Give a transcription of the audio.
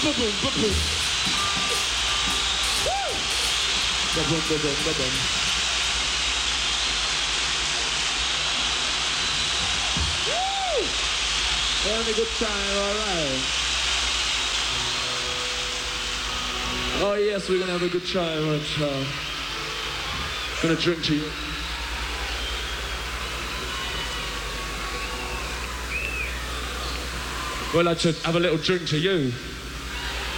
Having a good time, alright. Oh yes, we're gonna have a good time, and gonna drink to you. Well, I'd like to have a little drink to you.